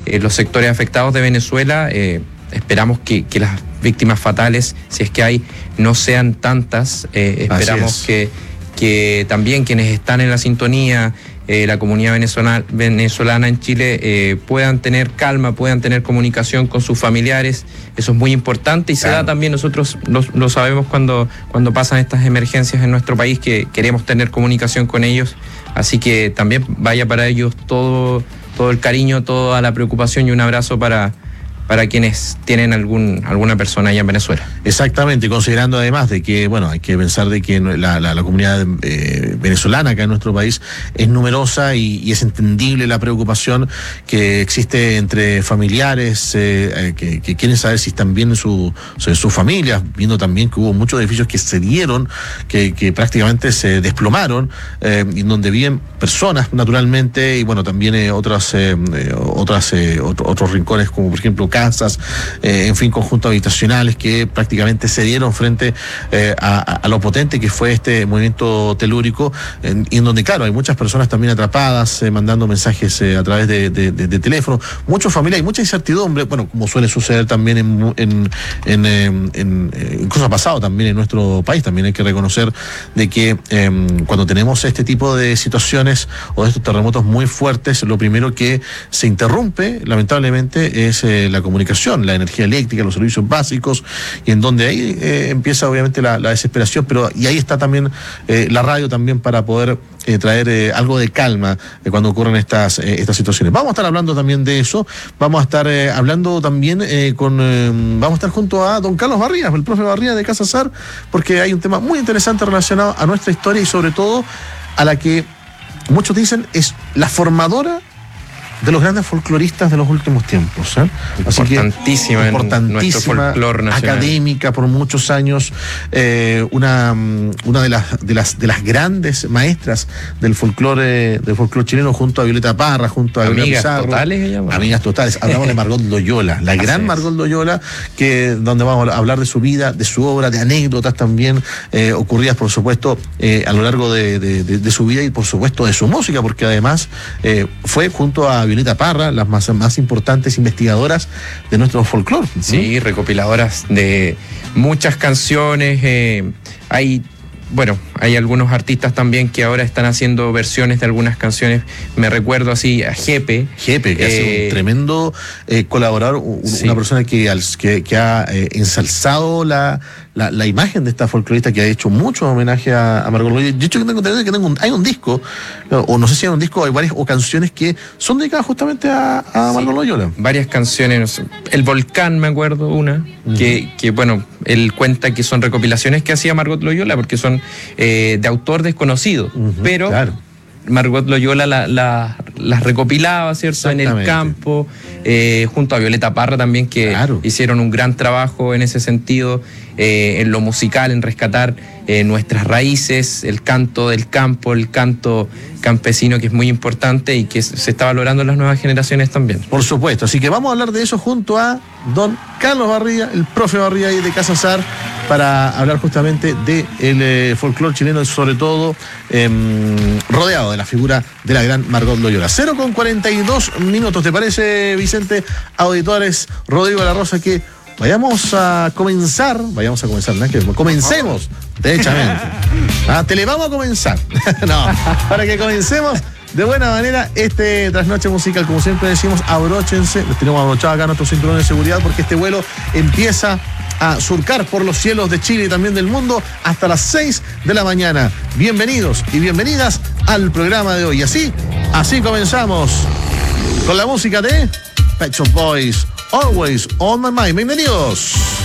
los sectores afectados de Venezuela. Esperamos que las víctimas fatales, si es que hay, no sean tantas. Esperamos que también quienes están en la sintonía, la comunidad venezolana en Chile, puedan tener calma, puedan tener comunicación con sus familiares. Eso es muy importante y se da también, nosotros lo sabemos cuando pasan estas emergencias en nuestro país, que queremos tener comunicación con ellos. Así que también vaya para ellos todo el cariño, toda la preocupación y un abrazo para quienes tienen alguna persona allá en Venezuela. Exactamente, considerando además de que, bueno, hay que pensar de que la comunidad venezolana acá en nuestro país es numerosa y es entendible la preocupación que existe entre familiares que quieren saber si están bien en sus familias, viendo también que hubo muchos edificios que se dieron, que prácticamente se desplomaron, y donde viven personas naturalmente, y bueno, también otros rincones, como por ejemplo casas, en fin, conjuntos habitacionales que prácticamente se dieron frente a lo potente que fue este movimiento telúrico, y en donde, claro, hay muchas personas también atrapadas, mandando mensajes a través de teléfono, muchas familias y mucha incertidumbre, bueno, como suele suceder también incluso ha pasado también en nuestro país. También hay que reconocer de que cuando tenemos este tipo de situaciones o de estos terremotos muy fuertes, lo primero que se interrumpe, lamentablemente, es la comunicación, la energía eléctrica, los servicios básicos, y en donde ahí empieza obviamente la desesperación, y ahí está también la radio también para poder traer algo de calma cuando ocurren estas situaciones. Vamos a estar hablando también de eso, vamos a estar hablando también vamos a estar junto a don Carlos Barría, el profe Barría de Casa Sar, porque hay un tema muy interesante relacionado a nuestra historia y sobre todo a la que muchos dicen es la formadora de los grandes folcloristas de los últimos tiempos. Importantísima en nuestro folclor nacional. Académica por muchos años, una de las grandes maestras del folclor chileno, junto a Violeta Parra, junto a Amigas Pizarro, Totales. Amigas Totales. Hablamos de Margot Loyola, la gran Margot Loyola, donde vamos a hablar de su vida, de su obra, de anécdotas también ocurridas, por supuesto, a lo largo de su vida y, por supuesto, de su música, porque además fue junto a Violeta Parra las más importantes investigadoras de nuestro folclore. Sí, recopiladoras de muchas canciones. Hay algunos artistas también que ahora están haciendo versiones de algunas canciones. Me recuerdo así a Jepe, que hace un tremendo colaborador, una persona que ha ensalzado la imagen de esta folclorista, que ha hecho mucho homenaje a Margot Loyola. De hecho, tengo entendido que hay un disco, o no sé si hay un disco, hay varias canciones que son dedicadas justamente a Margot Loyola. Varias canciones. El Volcán, me acuerdo, una, que él cuenta que son recopilaciones que hacía Margot Loyola, porque son de autor desconocido, pero claro, Margot Loyola las recopilaba, ¿cierto?, en el campo, junto a Violeta Parra también, que hicieron un gran trabajo en ese sentido, en lo musical, en rescatar nuestras raíces, el canto del campo, el canto campesino, que es muy importante y que se está valorando en las nuevas generaciones también. Por supuesto, así que vamos a hablar de eso junto a don Carlos Barría, el profe Barría ahí de Casa Sar, para hablar justamente del folclore chileno y sobre todo rodeado de la figura de la gran Margot Loyola. 0:42. ¿Te parece, Vicente? Auditores, Rodrigo de la Rosa, que vayamos a comenzar, ¿no? Que comencemos, derechamente. Te le vamos a comenzar. No, para que comencemos de buena manera este trasnoche musical. Como siempre decimos, abróchense, les tenemos abrochados acá nuestros cinturones de seguridad, porque este vuelo empieza a surcar por los cielos de Chile y también del mundo hasta las 6 de la mañana. Bienvenidos y bienvenidas al programa de hoy. Así comenzamos con la música de Pet Shop Boys, Always on My Mind. Bienvenidos.